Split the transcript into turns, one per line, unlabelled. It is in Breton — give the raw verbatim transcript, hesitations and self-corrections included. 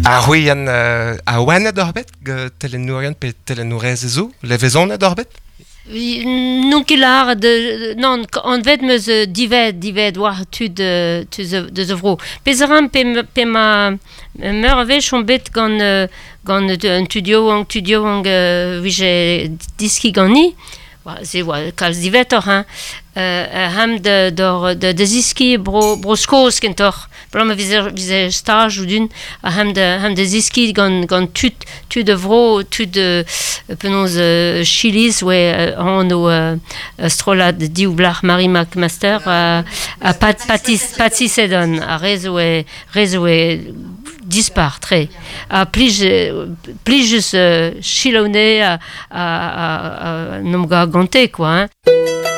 A oui, an uh, a oan adorbet, telenurian pe telenurez zo, levezon adorbet?
Non kilar de non on vet meus divet divet war tu de tu de zevro. Pezaram pe pe ma meur ve chombet gant gant un studio un studio un vije diski gani. C'est voilà, quand divet or hein, ham de de de de ziski bro broskos kentor, blam viser viser stage ou d'une ham de ham de ziski gant gant tut tu de vro tu de penos chilis ouais on au strola de dioublach Marie McMaster a a pat patis patisedon a rezo e rezo e dispar très a plus plus juste chilonné à à à nom gante quoi hein.